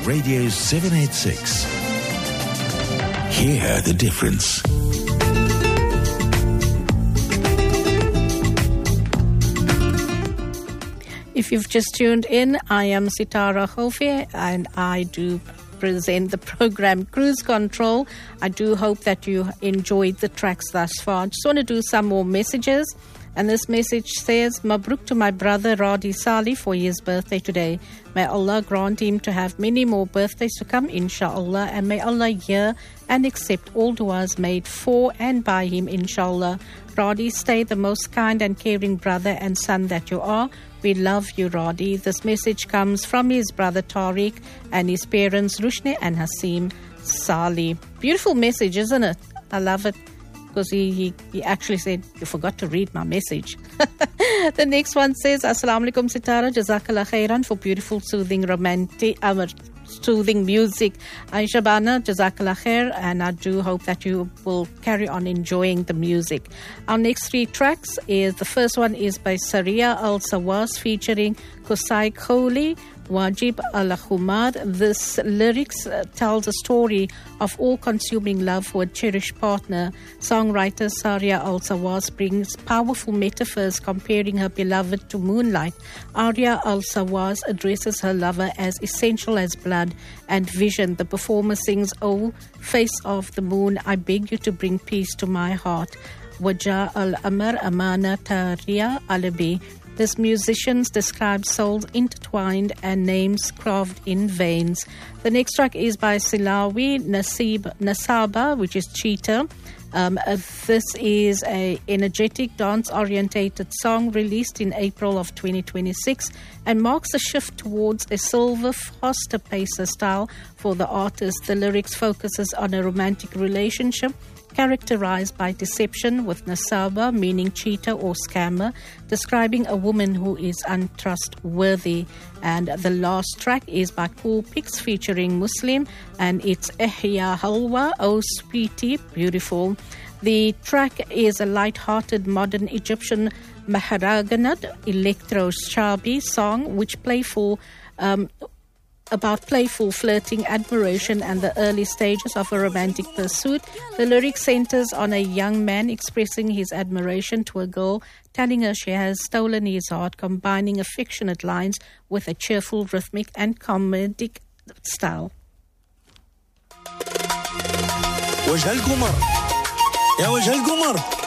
Radio 786. Hear the difference. If you've just tuned in, I am Sitara Khofi and I do present the program Cruise Control. I do hope that you enjoyed the tracks thus far. I just want to do some more messages. And this message says, Mabruk to my brother Radi Salih for his birthday today. May Allah grant him to have many more birthdays to come, inshallah. And may Allah hear and accept all du'as made for and by him, inshallah. Radi, stay the most kind and caring brother and son that you are. We love you, Radi. This message comes from his brother Tariq and his parents Rushni and Hasim Salih. Beautiful message, isn't it? I love it. Because he actually said, you forgot to read my message. The next one says, Assalamu alaikum Sitara, Jazakallah khairan for beautiful, soothing, soothing music. Aisha Bana, Jazakallah khair, and I do hope that you will carry on enjoying the music. Our next three tracks is, the first one is by Saria Al-Sawas featuring Kusai Kholi, Wajib Al-Khumad. This lyrics tells a story of all-consuming love for a cherished partner. Songwriter Saria Al-Sawas brings powerful metaphors comparing her beloved to moonlight. Arya Al-Sawas addresses her lover as essential as blood and vision. The performer sings, "Oh, face of the moon, I beg you to bring peace to my heart. Waja al-Amar Amana Tariya Alabi." This musicians describe souls intertwined and names carved in veins. The next track is by Silawi Nasaba, which is Cheetah. This is an energetic, dance-orientated song released in April of 2026 and marks a shift towards a silver, faster pacer style for the artist. The lyrics focuses on a romantic relationship characterized by deception, with Nasaba meaning cheater or scammer, describing a woman who is untrustworthy. And the last track is by Cool Pix featuring Muslim, and it's Ehya Halwa, Oh Sweetie, beautiful. The track is a light-hearted modern Egyptian Maharaganat electro shabi song, which about playful flirting, admiration, and the early stages of a romantic pursuit. The lyric centers on a young man expressing his admiration to a girl, telling her she has stolen his heart, combining affectionate lines with a cheerful, rhythmic, and comedic style. وجه القمر يا وجه القمر